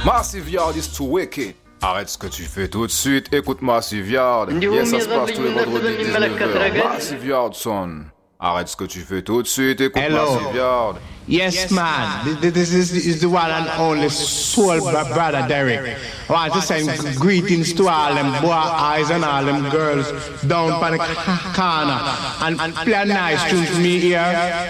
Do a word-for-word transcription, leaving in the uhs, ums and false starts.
Massive Yard is too wicked. Arrête ce que tu fais tout de suite, écoute Massive Yard. Yes, ça se passe tous les vendredis dix-neuf heures. Massive Yard, son. Arrête ce que tu fais tout de suite, écoute Hello. Massive Yard. Yes, man. This, this is, is the one and only soul bro- brother Derek. I want to send greetings to all them boy eyes and all them girls down by the corner and, and play a nice tune for me here.